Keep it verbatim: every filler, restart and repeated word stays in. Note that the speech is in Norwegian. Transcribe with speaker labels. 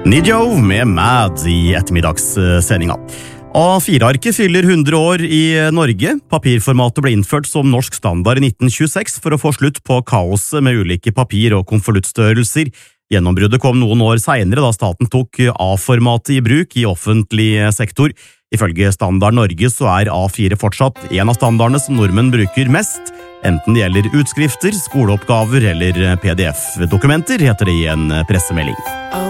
Speaker 1: Nidjo med Mad i ettermiddagssendinga. A fire-arket fyller hundre år i Norge. Papirformatet ble innført som norsk standard i nitten tjueseks for å få slutt på kaoset med ulike papir- og konvoluttstørrelser. Gjennombruddet kom noen år senere da staten tok A-formatet i bruk i offentlig sektor. Ifølge Standard Norge så er A fire fortsatt en av standardene som nordmenn bruker mest, enten det gjelder utskrifter, skoleoppgaver eller P D F-dokumenter, heter det i en pressemelding.